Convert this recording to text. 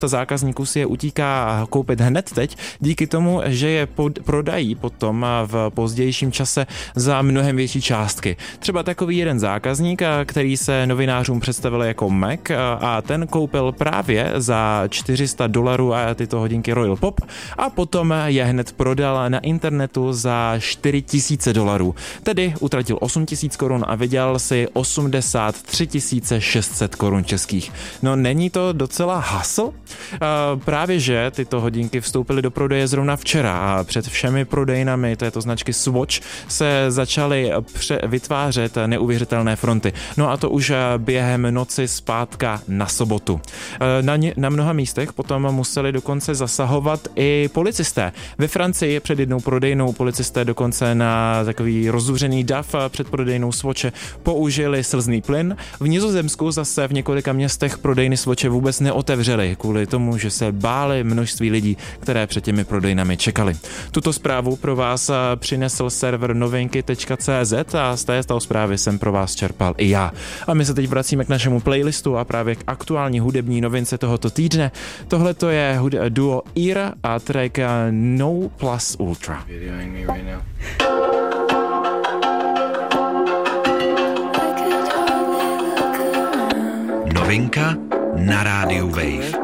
zákazníků si je utíká koupit hned teď, díky tomu, že je prodají potom v pozdějším čase za mnohem větší částky. Třeba takový jeden zákazník, který se novinářům představil jako Mac a ten koupil právě za $400 a tyto hodinky Royal Pop a potom je hned prodal na internetu za $4,000. Tedy utratil 8,000 korun a vydělal si 83 600 korun českých. No není to docela hustle? Právě že tyto hodinky vstoupily do prodeje zrovna včera a před všemi prodejnami této značky Swatch se začaly vytvářet neuvěřitelné fronty. No a to už během noci z pátka na sobotu. Na mnoha místech potom museli dokonce zasahovat i policisté. Ve Francii před jednou prodejnou policisté dokonce na takový rozzuřený dav před prodejnou Swatche použili slzný plyn. V Nizozemsku zase v několika městech prodejny Swatche vůbec neotevřely kvůli tomu, že se báli množství lidí, které před těmi prodejnami čekali. Tuto zprávu pro vás přinesl server novinky.cz a z té zprávy jsem pro vás čerpal i já. A my se teď vracíme k našemu playlistu a právě k aktuální hudební novince tohoto týdne. Tohle to je duo Ear a track No Plus Ultra. Novinka na rádiu Wave.